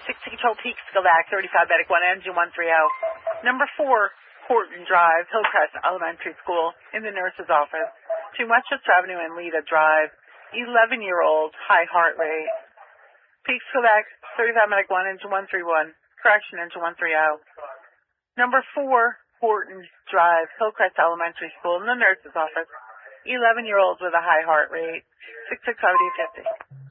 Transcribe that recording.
6 Control Peaks, go back, 35 Medic 1, engine 130. Number 4, Horton Drive, Hillcrest Elementary School, in the nurse's office. To Westchester Avenue and Leda Drive, 11-year-old, high heart rate. Peaks, go back, 35 Medic 1, engine 131. Correction, engine 130. Number 4, Horton Drive, Hillcrest Elementary School, in the nurse's office. 11-year-old with a high heart rate. 6650.